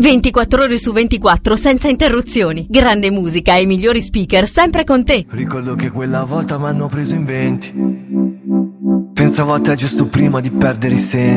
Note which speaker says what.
Speaker 1: 24 ore su 24 senza interruzioni. Grande musica e i migliori speaker sempre con te.
Speaker 2: Ricordo che quella volta m'hanno preso in 20. Pensavo a te giusto prima di perdere i sensi.